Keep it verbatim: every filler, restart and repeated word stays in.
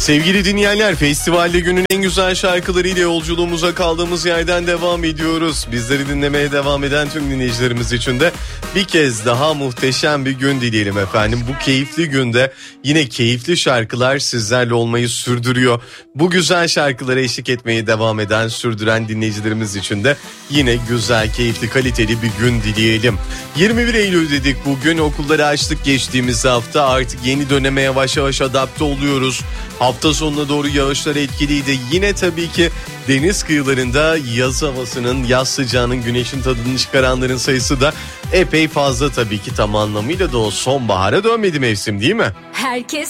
Sevgili dinleyenler, festivalde günün en güzel şarkılarıyla yolculuğumuza kaldığımız yerden devam ediyoruz. Bizleri dinlemeye devam eden tüm dinleyicilerimiz için de bir kez daha muhteşem bir gün dileyelim efendim. Bu keyifli günde yine keyifli şarkılar sizlerle olmayı sürdürüyor. Bu güzel şarkılara eşlik etmeye devam eden, sürdüren dinleyicilerimiz için de yine güzel, keyifli, kaliteli bir gün dileyelim. yirmi bir Eylül dedik bugün, okulları açtık geçtiğimiz hafta, artık yeni döneme yavaş yavaş adapte oluyoruz. Hafta sonuna doğru yağışlar etkiliydi. Yine tabii ki deniz kıyılarında yaz havasının, yaz sıcağının, güneşin tadını çıkaranların sayısı da epey fazla tabii ki, tam anlamıyla da o sonbahara dönmedi mevsim, değil mi? Herkes